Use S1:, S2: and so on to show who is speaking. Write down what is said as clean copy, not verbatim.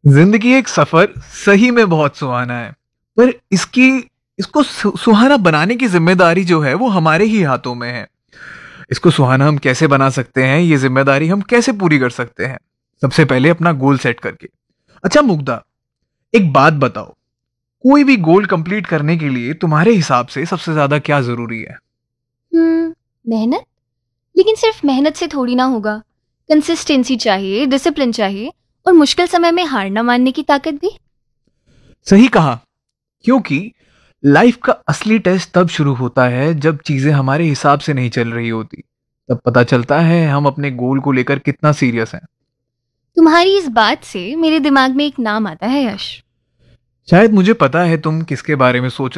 S1: जिंदगी एक सफर सही में बहुत सुहाना है, पर इसको सुहाना बनाने की जिम्मेदारी जो है वो हमारे ही हाथों में है। इसको सुहाना हम कैसे बना सकते हैं, ये जिम्मेदारी हम कैसे पूरी कर सकते हैं? सबसे पहले अपना गोल सेट करके। अच्छा मुग्धा, एक बात बताओ, कोई भी गोल कंप्लीट करने के लिए तुम्हारे हिसाब से सबसे ज्यादा क्या जरूरी है?
S2: मेहनत। लेकिन सिर्फ मेहनत से थोड़ी ना होगा। कंसिस्टेंसी चाहिए, डिसिप्लिन चाहिए और मुश्किल समय में हार ना मानने की ताकत भी।
S1: सही कहा, क्योंकि लाइफ का असली टेस्ट तब शुरू होता है जब चीजें हमारे हिसाब से नहीं चल रही होती। तब पता चलता है हम अपने गोल को लेकर कितना सीरियस हैं।
S2: तुम्हारी इस बात से मेरे दिमाग में एक नाम आता है, यश।
S1: शायद मुझे पता है तुम किसके बारे में सोच